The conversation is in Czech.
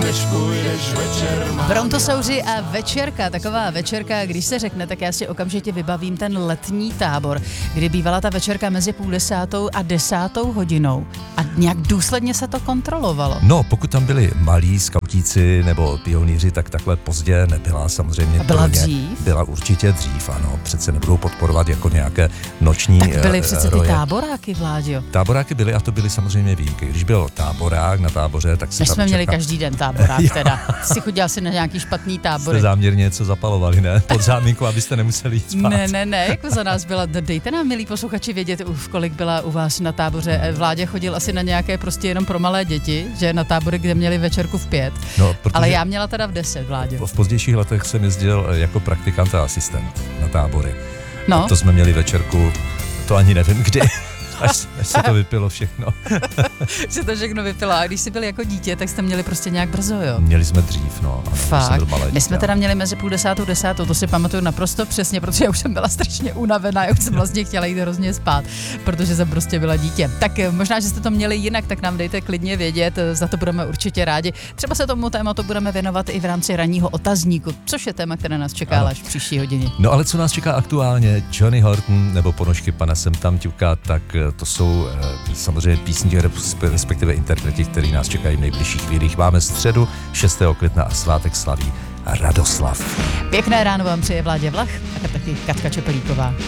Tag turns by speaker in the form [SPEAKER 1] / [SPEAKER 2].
[SPEAKER 1] půjdeš večer.
[SPEAKER 2] Brontosauři a večerka, taková večerka, když se řekne, tak já si okamžitě vybavím ten letní tábor, kdy bývala ta večerka mezi 9:30 a 10. hodinou a nějak důsledně se to kontrolovalo.
[SPEAKER 3] No, pokud tam byli malí skautíci nebo pionýři, tak takhle pozdě nebyla samozřejmě.
[SPEAKER 2] A byla dřív?
[SPEAKER 3] Byla určitě dřív, ano. Přece nebudou podporovat jako nějaké noční
[SPEAKER 2] Tak byly přece
[SPEAKER 3] roje.
[SPEAKER 2] ty táboráky, Vláďo.
[SPEAKER 3] Táboráky byly a to byly samozřejmě výjimky. Když byl táborák na táboře, tak se
[SPEAKER 2] My jsme měli každý den táborák teda. Jsi chodil si na nějaký špatný tábory.
[SPEAKER 3] Jste záměrně něco zapalovali, ne? Pod záminku, abyste nemuseli jít spát.
[SPEAKER 2] Ne, jako za nás byla. Dejte nám, milí posluchači, vědět, kolik byla u vás na táboře. Vládě chodil asi na nějaké prostě jenom pro malé děti, že na tábory, kde měli večerku v 5.
[SPEAKER 3] No,
[SPEAKER 2] ale já měla teda v 10, Vláďo.
[SPEAKER 3] V pozdějších letech jsem jezdil jako praktikant a asistent na tábory.
[SPEAKER 2] No.
[SPEAKER 3] To jsme měli večerku, to ani nevím kdy. Až se to vypilo všechno.
[SPEAKER 2] Se to všechno vypilo. A když jsi byl jako dítě, tak jste měli prostě nějak brzo, jo?
[SPEAKER 3] Měli jsme dřív, no. Ano,
[SPEAKER 2] fakt. My jsme teda měli mezi 9:30 a 10. To si pamatuju naprosto přesně, protože já už jsem byla strašně unavená. Já už jsem vlastně chtěla jít hrozně spát, protože jsem prostě byla dítě. Tak možná, že jste to měli jinak, tak nám dejte klidně vědět. Za to budeme určitě rádi. Třeba se tomu tématu budeme věnovat i v rámci ranního otazníku, což je téma, které nás čeká až v příští hodině.
[SPEAKER 3] No ale co nás čeká aktuálně? Johnny Horton nebo Ponožky pana Sem tam ťuka, tak to jsou samozřejmě písničky, respektive interpreti, který nás čekají v nejbližších chvílích. Máme středu 6. května a svátek slaví Radoslav.
[SPEAKER 2] Pěkné ráno vám přeje Vládě Vlach a taky Katka Čepelíková.